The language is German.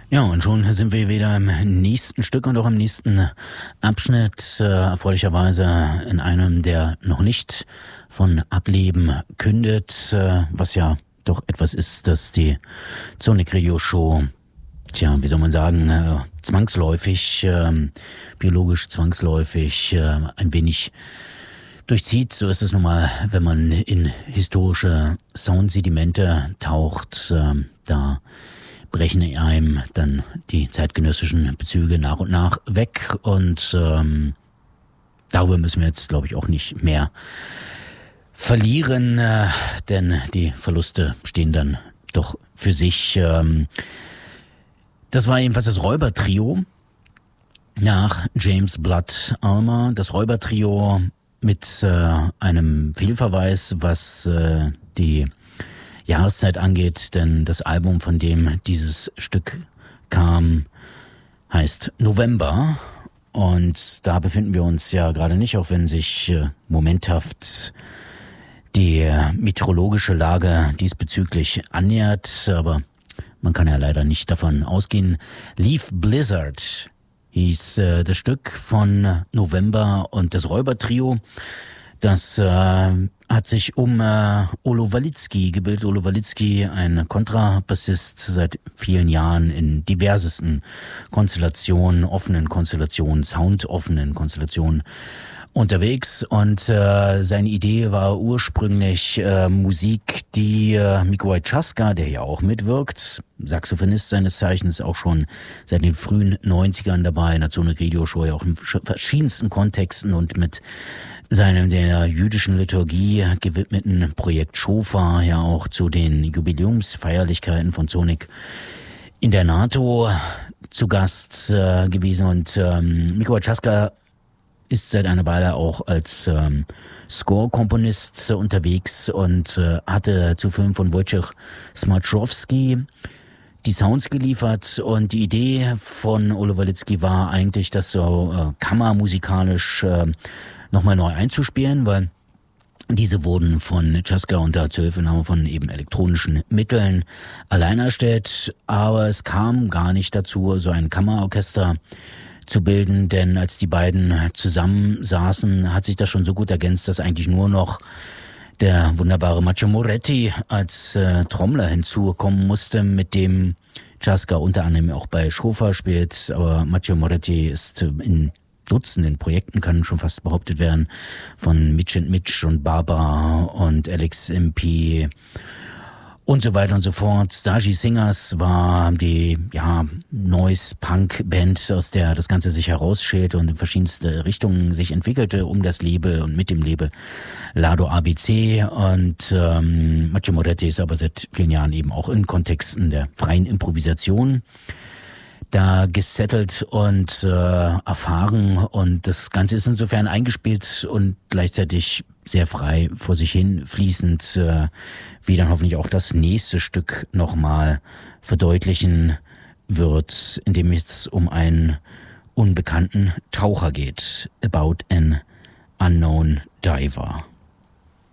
Ja, und schon sind wir wieder im nächsten Stück und auch im nächsten Abschnitt, erfreulicherweise in einem, der noch nicht von Ableben kündet, was ja doch etwas ist, das die Sonic Radio Show, wie soll man sagen, zwangsläufig, biologisch zwangsläufig, ein wenig durchzieht. So ist es nun mal, wenn man in historische Soundsedimente taucht, da brechen einem dann die zeitgenössischen Bezüge nach und nach weg und darüber müssen wir jetzt, glaube ich, auch nicht mehr verlieren, denn die Verluste stehen dann doch für sich. Das war jedenfalls das Räubertrio nach James Blood Ulmer, das Räubertrio mit einem Fehlverweis, was die Jahreszeit angeht, denn das Album, von dem dieses Stück kam, heißt November und da befinden wir uns ja gerade nicht, auch wenn sich momenthaft die meteorologische Lage diesbezüglich annähert, aber man kann ja leider nicht davon ausgehen. Leaf Blizzard hieß das Stück von November und das Räubertrio, das hat sich um Olo Walitzki gebildet. Olo Walitzki, ein Kontrabassist, seit vielen Jahren in diversesten Konstellationen, offenen Konstellationen, soundoffenen Konstellationen unterwegs. Und seine Idee war ursprünglich Musik, die Mikołaj Czaska, der ja auch mitwirkt, Saxophonist seines Zeichens, auch schon seit den frühen 90ern dabei, in der Sonic Radio Show, ja auch in verschiedensten Kontexten und mit seinem der jüdischen Liturgie gewidmeten Projekt Shofar ja auch zu den Jubiläumsfeierlichkeiten von Sonic in der NATO zu Gast gewesen. Und Mikołaj Czaska ist seit einer Weile auch als Score-Komponist unterwegs und hatte zu Filmen von Wojciech Smaczkowski die Sounds geliefert. Und die Idee von Olo Walitzki war eigentlich, das so kammermusikalisch nochmal neu einzuspielen, weil diese wurden von Czaska unter Zuhilfenahme von eben elektronischen Mitteln allein erstellt, aber es kam gar nicht dazu, so ein Kammerorchester zu bilden, denn als die beiden zusammensaßen, hat sich das schon so gut ergänzt, dass eigentlich nur noch der wunderbare Macio Moretti als Trommler hinzukommen musste, mit dem Czaska unter anderem auch bei Shofar spielt, aber Macio Moretti ist in Dutzenden Projekten, kann schon fast behauptet werden, von Mitch and Mitch und Baba und Alex MP und so weiter und so fort. Stasi Singers war die Noise-Punk-Band, aus der das Ganze sich herausschälte und in verschiedenste Richtungen sich entwickelte, um das Label und mit dem Label Lado ABC. Und Macio Moretti ist aber seit vielen Jahren eben auch in Kontexten der freien Improvisation da gesettelt und erfahren, und das Ganze ist insofern eingespielt und gleichzeitig sehr frei vor sich hin fließend, wie dann hoffentlich auch das nächste Stück nochmal verdeutlichen wird, in dem es um einen unbekannten Taucher geht. About an Unknown Diver.